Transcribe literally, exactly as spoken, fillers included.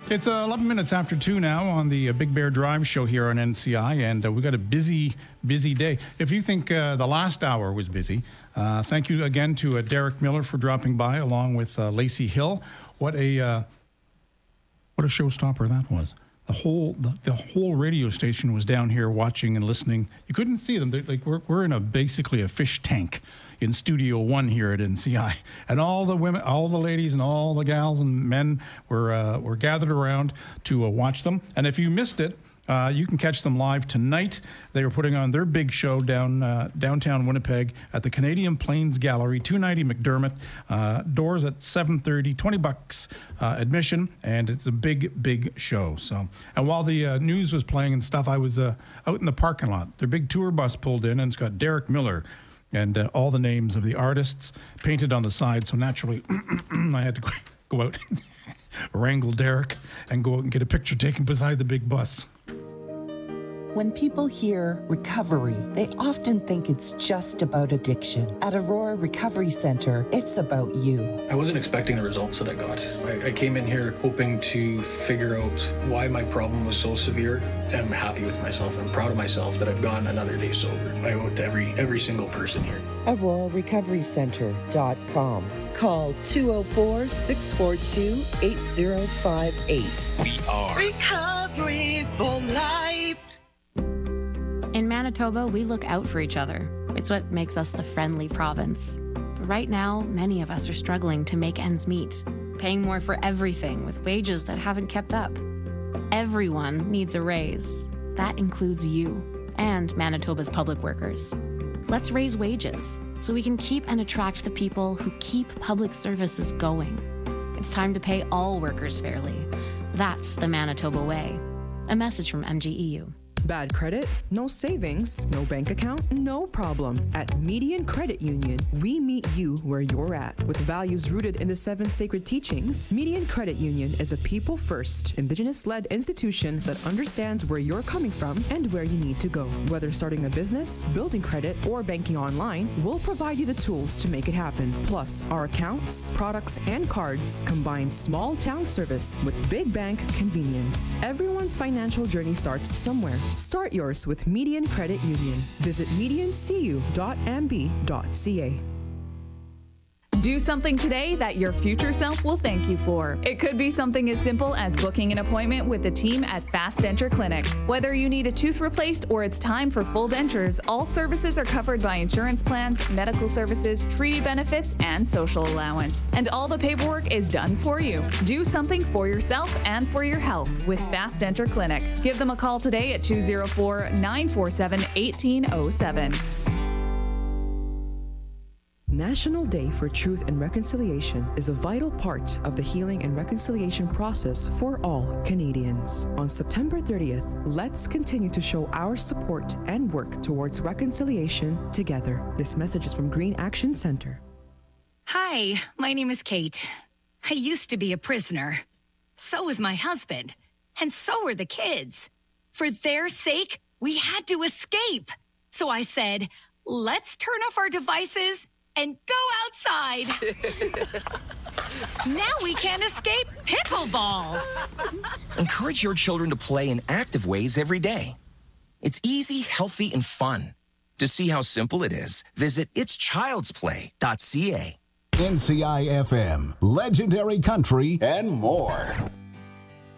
It's uh, eleven minutes after two now on the uh, Big Bear Drive show here on N C I, and uh, we've got a busy, busy day. If you think uh, the last hour was busy, uh, thank you again to uh, Derek Miller for dropping by, along with uh, Lacey Hill. What a uh, what a showstopper that was. The whole the, the whole radio station was down here watching and listening. You couldn't see them. They're, like we're we're in a basically a fish tank in Studio One here at N C I, and all the women, all the ladies, and all the gals and men were uh, were gathered around to uh, watch them. And if you missed it, uh, you can catch them live tonight. They were putting on their big show down uh, downtown Winnipeg at the Canadian Plains Gallery, two ninety McDermott. Uh, doors at seven thirty, twenty bucks uh, admission, and it's a big, big show. So, and while the uh, news was playing and stuff, I was uh, out in the parking lot. Their big tour bus pulled in, and it's got Derek Miller and uh, all the names of the artists painted on the side. So naturally, I had to go out, wrangle Derek, and go out and get a picture taken beside the big bus. When people hear recovery, they often think it's just about addiction. At Aurora Recovery Centre, it's about you. I wasn't expecting the results that I got. I, I came in here hoping to figure out why my problem was so severe. I'm happy with myself. I'm proud of myself that I've gone another day sober. I owe it to every, every single person here. Aurora Recovery Centre dot com. Call two oh four, six four two, eight oh five eight. We are Recovery for Life. In Manitoba, we look out for each other. It's what makes us the friendly province. But right now, many of us are struggling to make ends meet, paying more for everything with wages that haven't kept up. Everyone needs a raise. That includes you and Manitoba's public workers. Let's raise wages so we can keep and attract the people who keep public services going. It's time to pay all workers fairly. That's the Manitoba way. A message from M G E U. Bad credit? No savings? No bank account? No problem. At Median Credit Union, we meet you where you're at. With values rooted in the seven sacred teachings, Median Credit Union is a people-first, Indigenous-led institution that understands where you're coming from and where you need to go. Whether starting a business, building credit, or banking online, we'll provide you the tools to make it happen. Plus, our accounts, products, and cards combine small-town service with big bank convenience. Everyone's financial journey starts somewhere. Start yours with Median Credit Union. Visit median c u dot a m b dot c a. Do something today that your future self will thank you for. It could be something as simple as booking an appointment with the team at Fast Denture Clinic. Whether you need a tooth replaced or it's time for full dentures, all services are covered by insurance plans, medical services, treaty benefits, and social allowance. And all the paperwork is done for you. Do something for yourself and for your health with Fast Denture Clinic. Give them a call today at two oh four, nine four seven, one eight oh seven. National Day for Truth and Reconciliation is a vital part of the healing and reconciliation process for all Canadians. On September thirtieth, let's continue to show our support and work towards reconciliation together. This message is from Green Action Centre. Hi, my name is Kate. I used to be a prisoner. So was my husband. And so were the kids. For their sake, we had to escape. So I said, let's turn off our devices and go outside. Now we can't escape pickleball. Encourage your children to play in active ways every day. It's easy, healthy, and fun. To see how simple it is, visit its childs play dot c a. N C I F M, legendary country, and more.